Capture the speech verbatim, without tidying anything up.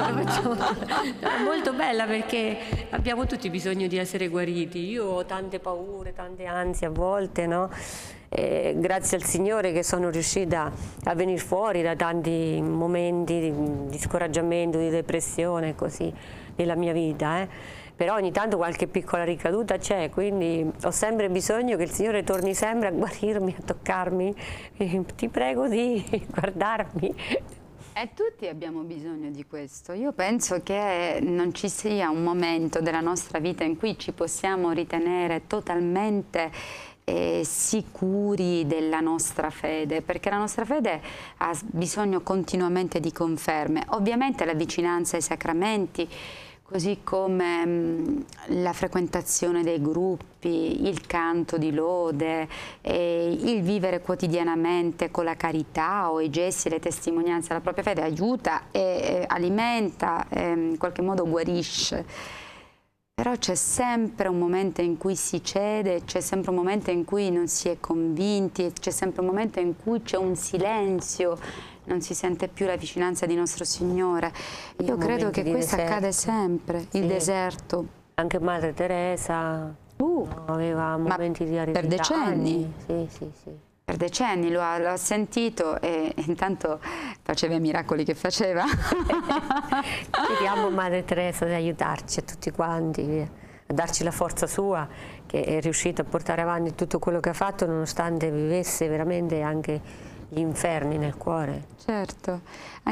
È molto bella perché abbiamo tutti bisogno di essere guariti. Io ho tante paure, tante ansie a volte, no? E grazie al Signore che sono riuscita a venire fuori da tanti momenti di, di scoraggiamento, di depressione, così, nella mia vita. Eh. Però ogni tanto qualche piccola ricaduta c'è, quindi ho sempre bisogno che il Signore torni sempre a guarirmi, a toccarmi. E ti prego di guardarmi. E tutti abbiamo bisogno di questo. Io penso che non ci sia un momento della nostra vita in cui ci possiamo ritenere totalmente eh, sicuri della nostra fede, perché la nostra fede ha bisogno continuamente di conferme. Ovviamente la vicinanza ai sacramenti, così come mh, la frequentazione dei gruppi, il canto di lode, eh, il vivere quotidianamente con la carità o i gesti, le testimonianze della propria fede aiuta e eh, alimenta, eh, in qualche modo guarisce. Però c'è sempre un momento in cui si cede, c'è sempre un momento in cui non si è convinti, c'è sempre un momento in cui c'è un silenzio, non si sente più la vicinanza di nostro Signore. Io credo che questo deserto. accade sempre, Sì. Il deserto. Anche Madre Teresa Uh, no, aveva momenti di aridità. per decenni? Sì, sì, sì. Per decenni lo ha, lo ha sentito e intanto faceva i miracoli che faceva. Chiediamo a Madre Teresa di aiutarci a tutti quanti, a darci la forza sua, che è riuscita a portare avanti tutto quello che ha fatto nonostante vivesse veramente anche gli inferni nel cuore. Certo.